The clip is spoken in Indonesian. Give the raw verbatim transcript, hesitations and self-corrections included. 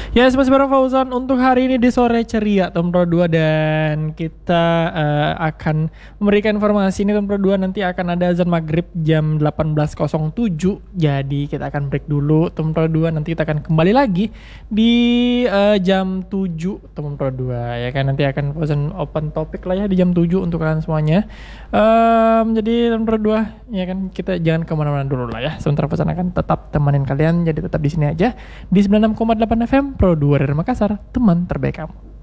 Ya, masih bareng Fauzan untuk hari ini di sore ceria Tom Pro dua, dan kita eh, akan memberikan informasi ini. Tom Pro dua nanti akan ada azan maghrib jam delapan belas nol tujuh, jadi kita akan break dulu Tom Pro dua, nanti kita akan kembali lagi di eh, jam tujuh Tom Pro dua ya kan. Nanti akan Fauzan open topik lah ya di jam tujuh untuk kalian semuanya. Um, jadi Tom Pro dua ya kan, kita jangan kemana-mana dulu lah ya. Sementara Fauzan akan tetap temenin kalian, jadi tetap di sini aja di sembilan puluh enam koma delapan F M Pro dua dari Makassar, teman terbaik kamu.